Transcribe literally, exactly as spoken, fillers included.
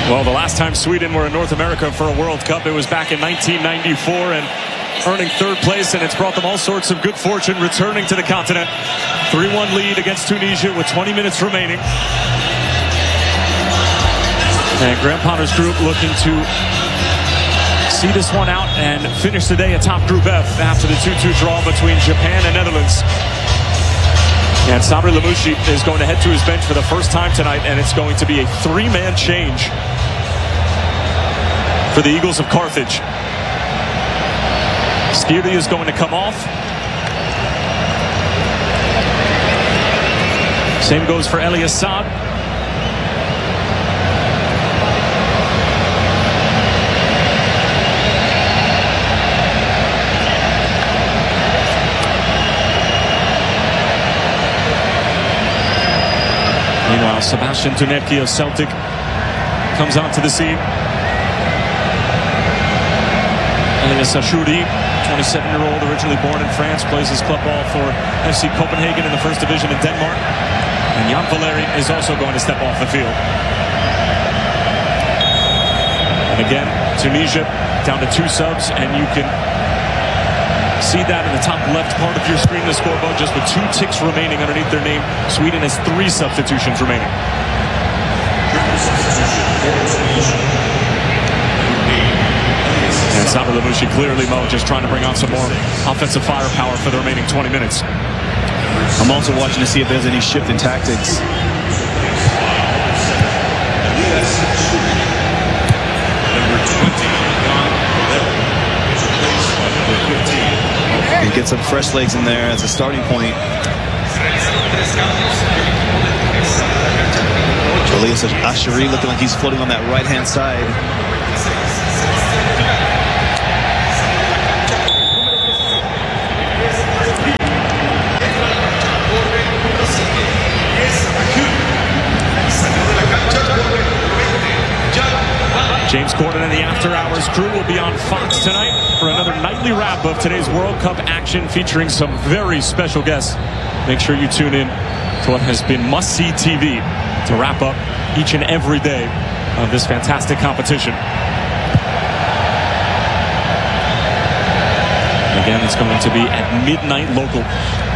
Well, the last time Sweden were in North America for a World Cup, it was back in nineteen ninety-four, and earning third place, and it's brought them all sorts of good fortune returning to the continent. three one lead against Tunisia with twenty minutes remaining. And Graham Potter's group looking to see this one out and finish the day atop Group F after the two two draw between Japan and Netherlands. And Sabri Lamouchi is going to head to his bench for the first time tonight, and it's going to be a three-man change for the Eagles of Carthage. Skiri is going to come off. Same goes for Elias Saad. Meanwhile, Sebastian Tunetki of Celtic comes onto the scene. Elias Ashuri, twenty-seven-year-old, originally born in France, plays his club ball for F C Copenhagen in the first division in Denmark. And Jan Valeri is also going to step off the field. And again, Tunisia down to two subs, and you can see that in the top left part of your screen, the scoreboard, just with two ticks remaining underneath their name. Sweden has three substitutions remaining. And Sabri Lamouchi, clearly Mo, just trying to bring on some more offensive firepower for the remaining twenty minutes. I'm also watching to see if there's any shift in tactics. And get some fresh legs in there as a starting point. Elias Ashuri looking like he's floating on that right-hand side. James Corden and the After Hours crew will be on Fox tonight for another nightly wrap of today's World Cup action, featuring some very special guests. Make sure you tune in to what has been must-see T V to wrap up each and every day of this fantastic competition. Again, it's going to be at midnight local.